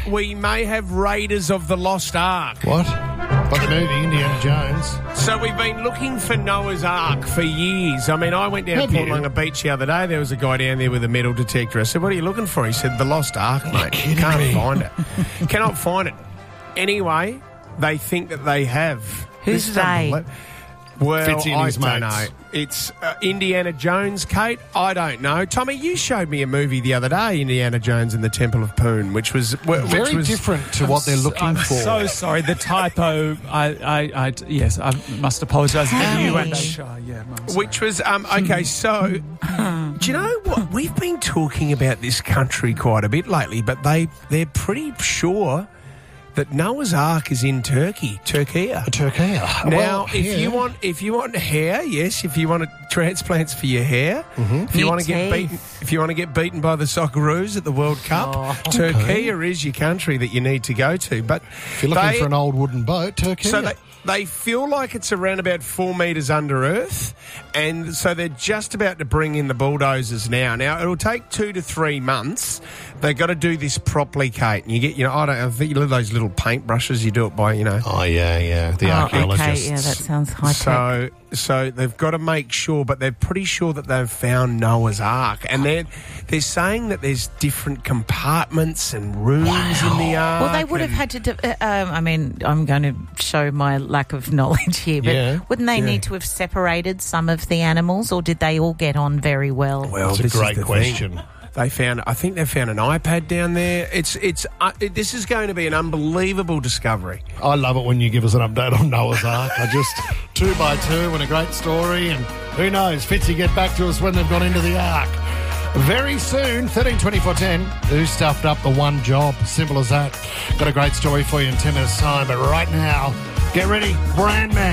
we may have Raiders of the Lost Ark. What? Like the movie Indiana Jones. So we've been looking for Noah's Ark for years. I mean, I went down to Portmanga Beach the other day. There was a guy down there with a metal detector. I said, what are you looking for? He said, the Lost Ark, mate. Can't find it. Cannot find it. Anyway, they think that they have. Who's they? Well, Fits in I his don't mates. know. It's Indiana Jones, Kate. I don't know. Tommy, you showed me a movie the other day, Indiana Jones and the Temple of Poon, which was Very different to what they're looking I'm for. so sorry. The typo. Yes, I must apologise. Which was okay. So, do you know what? We've been talking about this country quite a bit lately, but they're pretty sure that Noah's Ark is in Turkey. Turkey. Now, if you want hair, yes. If you want transplants for your hair, if you want to get beaten by the Socceroos at the World Cup, Turkey is your country that you need to go to. But if you're looking for an old wooden boat, Turkey. So they feel like it's around about 4 metres under earth, and so they're just about to bring in the bulldozers now. Now, it'll take 2 to 3 months. They've got to do this properly, Kate. And you get, I think you know those little paintbrushes, you do it by, Oh, yeah. The archaeologists. Okay, yeah, that sounds high-tech. So they've got to make sure, but they're pretty sure that they've found Noah's Ark. And they're saying that there's different compartments and rooms in the Ark. Well, they would have had to... I'm going to show my lack of knowledge here, but wouldn't they need to have separated some of the animals, or did they all get on very well? Well, that's a great question. I think they found an iPad down there. This is going to be an unbelievable discovery. I love it when you give us an update on Noah's Ark. 2 by 2 and a great story, and who knows, Fitzy get back to us when they've gone into the Ark. Very soon, 13-24-10, who stuffed up the one job? Simple as that. Got a great story for you in 10 minutes' time, but right now, get ready, Brand Man.